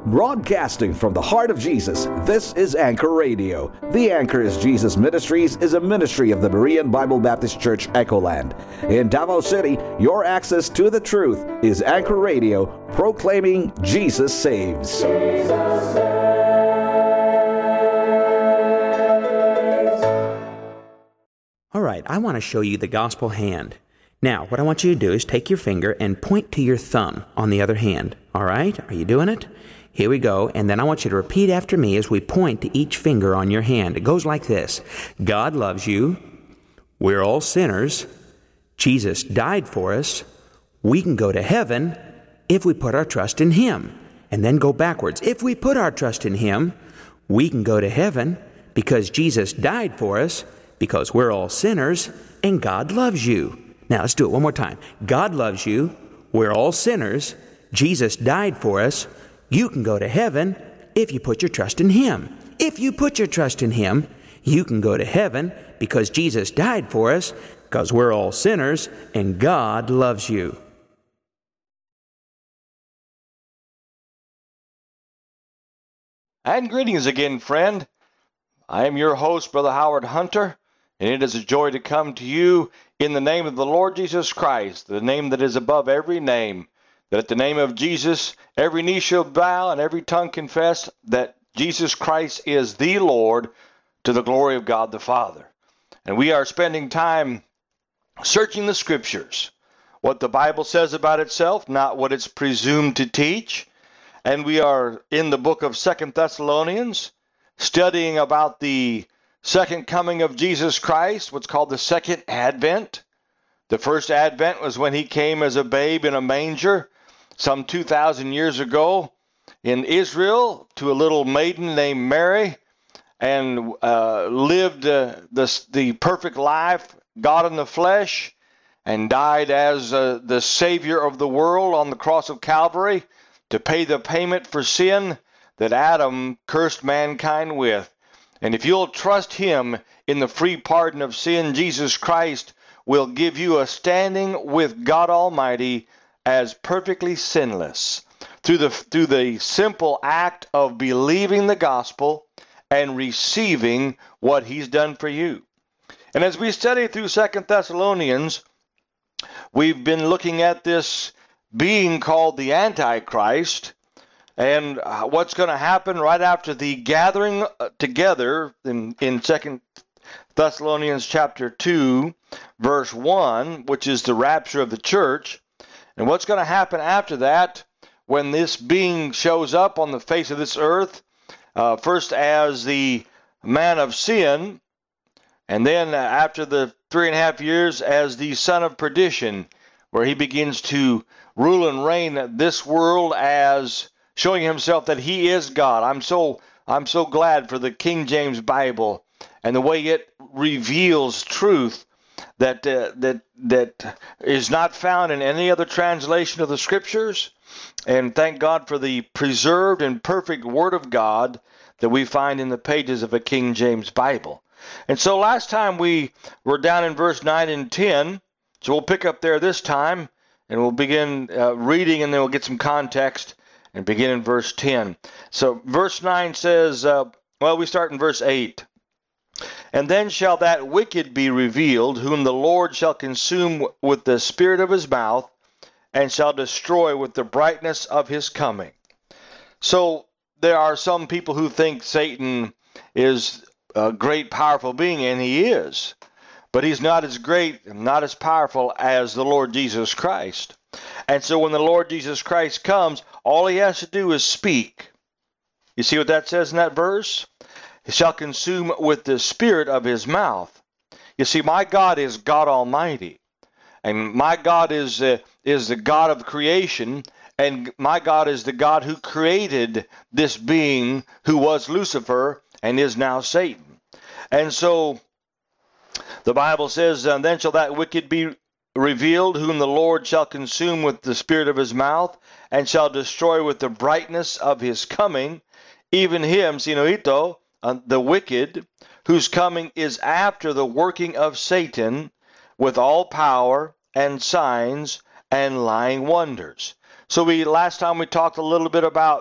Broadcasting from the heart of Jesus, this is Anchor Radio. The Anchor is Jesus Ministries is a ministry of the Berean Bible Baptist Church, Echoland. In Davao City, your access to the truth is Anchor Radio, proclaiming Jesus saves. Jesus saves. All right, I want to show you the gospel hand. Now, what I want you to do is take your finger and point to your thumb on the other hand. All right? Are you doing it? Here we go, and then I want you to repeat after me as we point to each finger on your hand. It goes like this. God loves you. We're all sinners. Jesus died for us. We can go to heaven if we put our trust in Him. And then go backwards. If we put our trust in Him, we can go to heaven because Jesus died for us, because we're all sinners, and God loves you. Now, let's do it one more time. God loves you. We're all sinners. Jesus died for us. You can go to heaven if you put your trust in Him. If you put your trust in Him, you can go to heaven because Jesus died for us, because we're all sinners, and God loves you. And greetings again, friend. I am your host, Brother Howard Hunter, and it is a joy to come to you in the name of the Lord Jesus Christ, the name that is above every name. That at the name of Jesus, every knee shall bow and every tongue confess that Jesus Christ is the Lord, to the glory of God the Father. And we are spending time searching the Scriptures, what the Bible says about itself, not what it's presumed to teach. And we are in the book of 2 Thessalonians, studying about the second coming of Jesus Christ, what's called the second advent. The first advent was when He came as a babe in a manger, some 2,000 years ago in Israel, to a little maiden named Mary, and lived the perfect life, God in the flesh, and died as the Savior of the world on the cross of Calvary to pay the payment for sin that Adam cursed mankind with. And if you'll trust Him in the free pardon of sin, Jesus Christ will give you a standing with God Almighty as perfectly sinless through the simple act of believing the gospel and receiving what He's done for you. And as we study through 2 Thessalonians, we've been looking at this being called the Antichrist and what's going to happen right after the gathering together in 2 Thessalonians chapter 2, verse 1, which is the rapture of the church. And what's going to happen after that when this being shows up on the face of this earth, first as the man of sin, and then after the 3.5 years as the son of perdition, where he begins to rule and reign this world as showing himself that he is God. I'm so glad for the King James Bible and the way it reveals truth that is not found in any other translation of the Scriptures. And thank God for the preserved and perfect Word of God that we find in the pages of a King James Bible. And so last time we were down in verse 9 and 10, so we'll pick up there this time, and we'll begin reading, and then we'll get some context and begin in verse 10. So verse 9 says, we start in verse 8. And then shall that wicked be revealed, whom the Lord shall consume with the spirit of His mouth, and shall destroy with the brightness of His coming. So there are some people who think Satan is a great, powerful being, and he is. But he's not as great, not as powerful as the Lord Jesus Christ. And so when the Lord Jesus Christ comes, all He has to do is speak. You see what that says in that verse? He shall consume with the spirit of His mouth. You see, my God is God Almighty. And my God is the God of creation. And my God is the God who created this being who was Lucifer and is now Satan. And so the Bible says, then shall that wicked be revealed, whom the Lord shall consume with the spirit of His mouth, and shall destroy with the brightness of His coming, even him, Sinuito, the wicked, whose coming is after the working of Satan, with all power and signs and lying wonders. So last time we talked a little bit about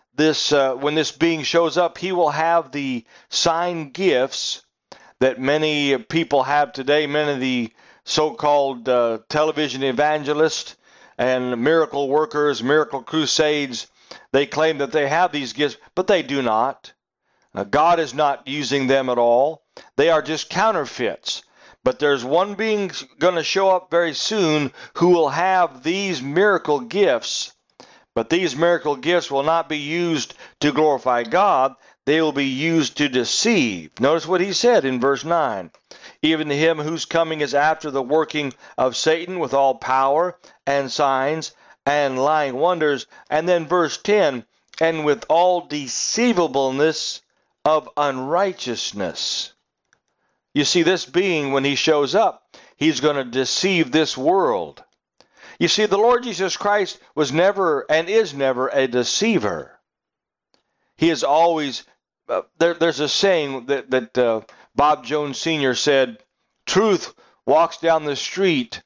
when this being shows up, he will have the sign gifts that many people have today. Many of the so-called television evangelists and miracle workers, miracle crusades, they claim that they have these gifts, but they do not. God is not using them at all. They are just counterfeits. But there's one being going to show up very soon who will have these miracle gifts. But these miracle gifts will not be used to glorify God. They will be used to deceive. Notice what he said in verse 9. Even to him whose coming is after the working of Satan with all power and signs and lying wonders. And then verse 10, and with all deceivableness of unrighteousness. You see, this being, when he shows up, he's going to deceive this world. You see, the Lord Jesus Christ was never and is never a deceiver. He is always, there's a saying that Bob Jones Sr. said, truth walks down the street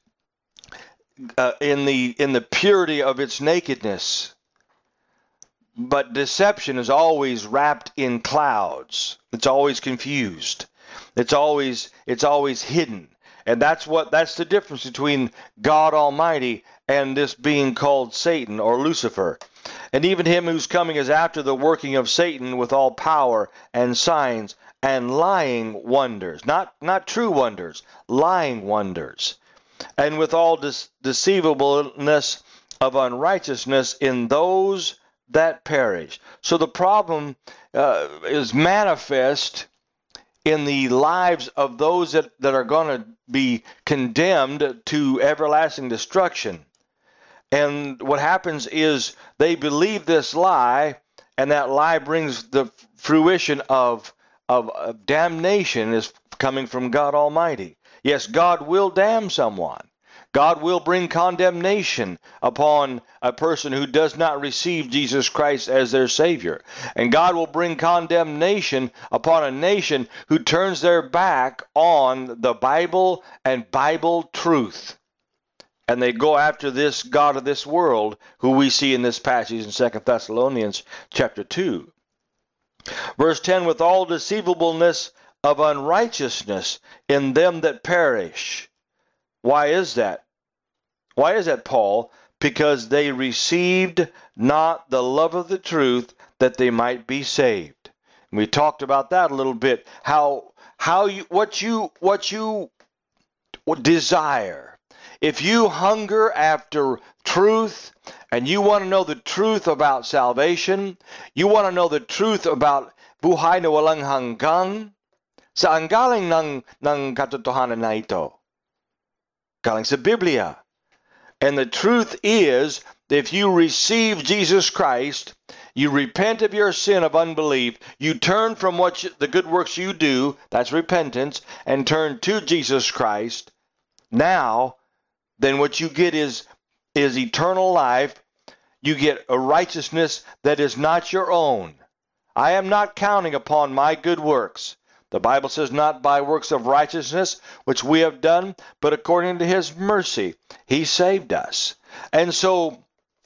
in the purity of its nakedness, but deception is always wrapped in clouds. It's always confused. It's always hidden. And that's the difference between God Almighty and this being called Satan or Lucifer. And even him whose coming is after the working of Satan with all power and signs and lying wonders. Not true wonders, lying wonders. And with all deceivableness of unrighteousness in those that perish. So the problem is manifest in the lives of those that are going to be condemned to everlasting destruction. And what happens is they believe this lie, and that lie brings the fruition of damnation is coming from God Almighty. Yes, God will damn someone. God will bring condemnation upon a person who does not receive Jesus Christ as their Savior. And God will bring condemnation upon a nation who turns their back on the Bible and Bible truth. And they go after this God of this world, who we see in this passage in 2 Thessalonians chapter 2. Verse 10, with all deceivableness of unrighteousness in them that perish. Why is that? Why is that, Paul? Because they received not the love of the truth that they might be saved. And we talked about that a little bit. What you desire. If you hunger after truth and you want to know the truth about salvation, you want to know the truth about buhay na walang hanggan, saan galing ng katotohanan na ito? Galing sa Biblia. And the truth is, if you receive Jesus Christ, you repent of your sin of unbelief, you turn from the good works you do, that's repentance, and turn to Jesus Christ, now, then what you get is eternal life. You get a righteousness that is not your own. I am not counting upon my good works. The Bible says, not by works of righteousness, which we have done, but according to his mercy, he saved us. And so,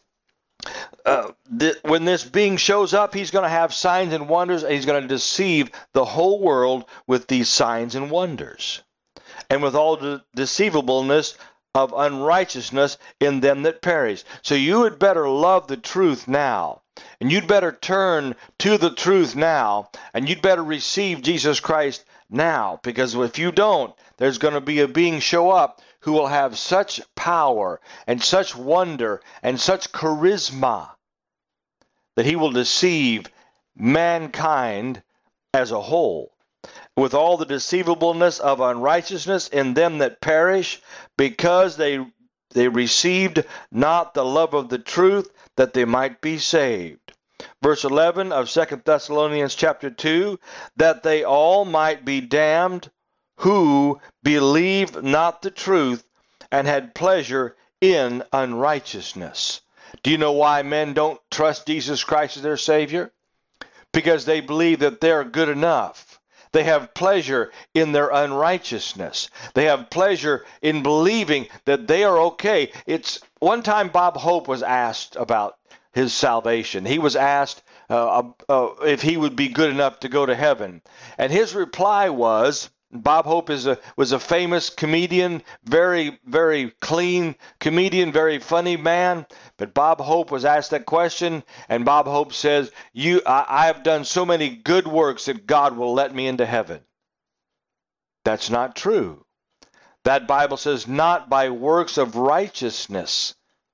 when this being shows up, he's going to have signs and wonders, and he's going to deceive the whole world with these signs and wonders. And with all the deceivableness of unrighteousness in them that perish. So you had better love the truth now. And you'd better turn to the truth now, and you'd better receive Jesus Christ now, because if you don't, there's going to be a being show up who will have such power and such wonder and such charisma that he will deceive mankind as a whole. With all the deceivableness of unrighteousness in them that perish, because they received not the love of the truth, that they might be saved. Verse 11 of 2 Thessalonians chapter 2, that they all might be damned who believed not the truth and had pleasure in unrighteousness. Do you know why men don't trust Jesus Christ as their Savior? Because they believe that they're good enough. They have pleasure in their unrighteousness. They have pleasure in believing that they are okay. It's one time Bob Hope was asked about his salvation. He was asked if he would be good enough to go to heaven. And his reply was, Bob Hope was a famous comedian, very, very clean comedian, very funny man. But Bob Hope was asked that question, and Bob Hope says, I have done so many good works that God will let me into heaven. That's not true. That Bible says, not by works of righteousness,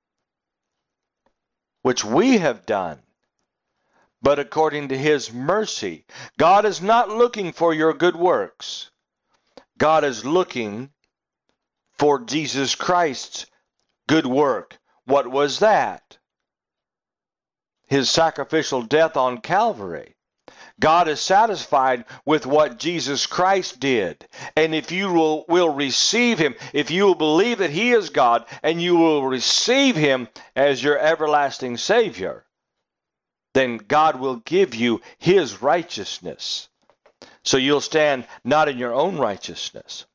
which we have done, but according to his mercy. God is not looking for your good works. God is looking for Jesus Christ's good work. What was that? His sacrificial death on Calvary. God is satisfied with what Jesus Christ did. And if you will receive him, if you will believe that he is God, and you will receive him as your everlasting Savior, then God will give you his righteousness. So you'll stand not in your own righteousness.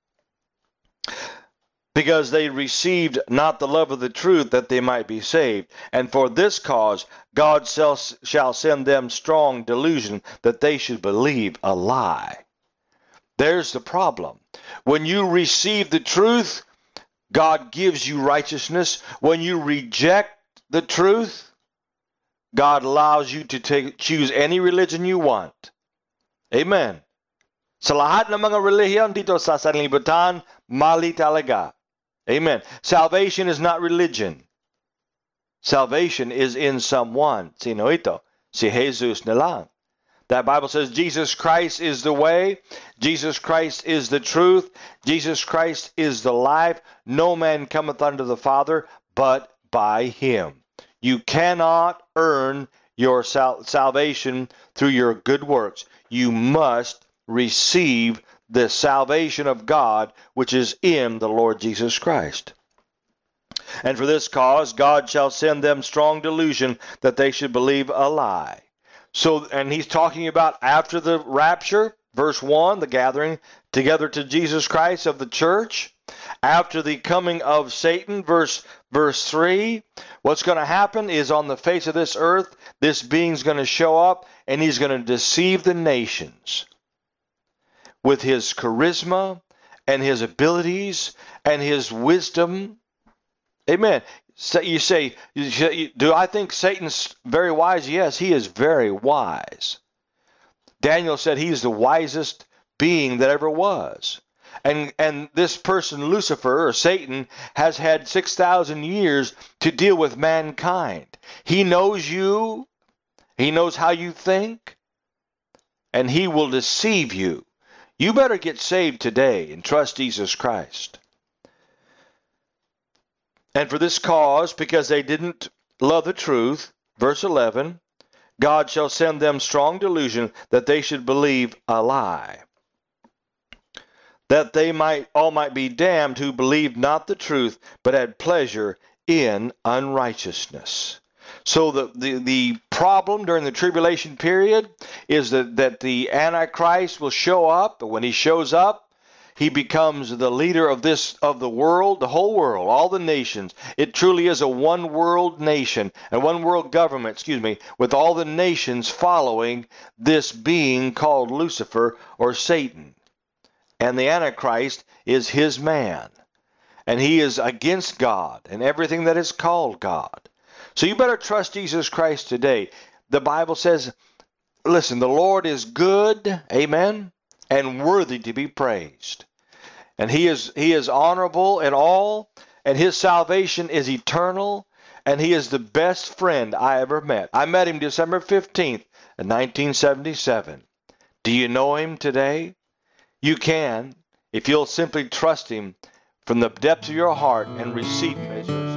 Because they received not the love of the truth, that they might be saved. And for this cause God shall send them strong delusion, that they should believe a lie. There's the problem. When you receive the truth, God gives you righteousness. When you reject the truth, God allows you to choose any religion you want. Amen. Sa lahat ng mga relihiyon dito sa sanlibutan, mali talaga. Amen. Salvation is not religion. Salvation is in someone. Sino ito? Si Jesus na lang. That Bible says Jesus Christ is the way. Jesus Christ is the truth. Jesus Christ is the life. No man cometh unto the Father but by him. You cannot earn your salvation through your good works. You must receive the salvation of God, which is in the Lord Jesus Christ. And for this cause God shall send them strong delusion, that they should believe a lie. So, and he's talking about after the rapture, verse 1, the gathering together to Jesus Christ of the church. After the coming of Satan, verse 3, what's going to happen is on the face of this earth, this being's going to show up, and he's going to deceive the nations with his charisma and his abilities and his wisdom. Amen. So you say, do I think Satan's very wise? Yes, he is very wise. Daniel said he's the wisest being that ever was. And this person, Lucifer, or Satan, has had 6,000 years to deal with mankind. He knows you. He knows how you think. And he will deceive you. You better get saved today and trust Jesus Christ. And for this cause, because they didn't love the truth, verse 11, God shall send them strong delusion, that they should believe a lie, that they all might be damned who believed not the truth, but had pleasure in unrighteousness. So the problem during the tribulation period is that the Antichrist will show up. But when he shows up, he becomes the leader of the world, the whole world, all the nations. It truly is a one world nation, and one world government, with all the nations following this being called Lucifer or Satan. And the Antichrist is his man. And he is against God and everything that is called God. So you better trust Jesus Christ today. The Bible says, listen, the Lord is good, amen, and worthy to be praised. And he is honorable in all, and his salvation is eternal, and he is the best friend I ever met. I met him December 15th, 1977. Do you know him today? You can, if you'll simply trust him from the depths of your heart and receive him as your Savior.